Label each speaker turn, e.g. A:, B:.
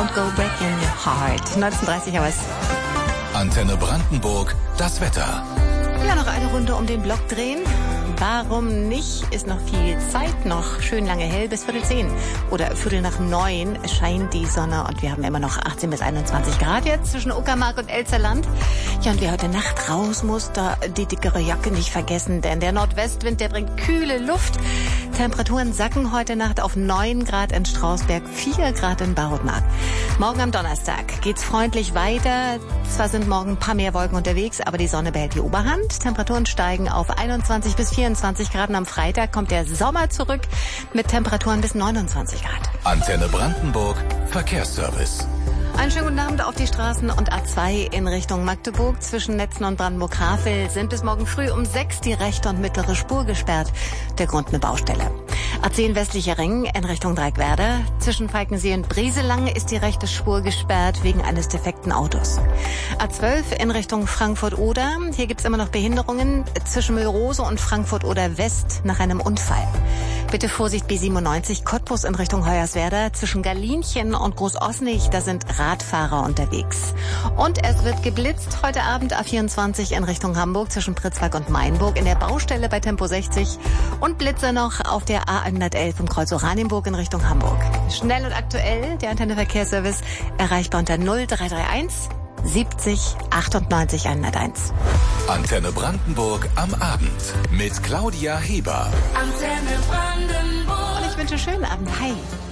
A: Don't Go Breaking Your Heart. 19:30 Uhr.
B: Antenne Brandenburg, das Wetter.
A: Ja, noch eine Runde um den Block drehen. Warum nicht? Ist noch viel Zeit, noch schön lange hell bis 8:45 oder 8:45 scheint die Sonne und wir haben immer noch 18 bis 21 Grad jetzt zwischen Uckermark und Elsterland. Ja, und wer heute Nacht raus muss, da die dickere Jacke nicht vergessen, denn der Nordwestwind, der bringt kühle Luft. Temperaturen sacken heute Nacht auf 9 Grad in Strausberg, 4 Grad in Barotmark. Morgen am Donnerstag geht's freundlich weiter. Zwar sind morgen ein paar mehr Wolken unterwegs, aber die Sonne behält die Oberhand. Temperaturen steigen auf 21 bis 24 Grad. Und am Freitag kommt der Sommer zurück mit Temperaturen bis 29 Grad.
B: Antenne Brandenburg, Verkehrsservice.
A: Einen schönen guten Abend auf die Straßen und A2 in Richtung Magdeburg. Zwischen Netzen und Brandenburg-Havel sind bis morgen früh um 6 die rechte und mittlere Spur gesperrt. Der Grund eine Baustelle. A10 westlicher Ring in Richtung Dreieckwerder. Zwischen Falkensee und Brieselang ist die rechte Spur gesperrt wegen eines defekten Autos. A12 in Richtung Frankfurt-Oder. Hier gibt's immer noch Behinderungen zwischen Müllrose und Frankfurt-Oder-West nach einem Unfall. Bitte Vorsicht B97 Cottbus in Richtung Hoyerswerda. Zwischen Galinchen und Großosnich, da sind Radfahrer unterwegs. Und es wird geblitzt heute Abend A24 in Richtung Hamburg zwischen Pritzwalk und Mainburg in der Baustelle bei Tempo 60 und Blitze noch auf der A111 im Kreuz Oranienburg in Richtung Hamburg. Schnell und aktuell der Antenne Verkehrsservice erreichbar unter 0331 70 98 101.
B: Antenne Brandenburg am Abend mit Claudia Heber.
C: Antenne Brandenburg.
A: Und ich wünsche einen schönen Abend. Hi.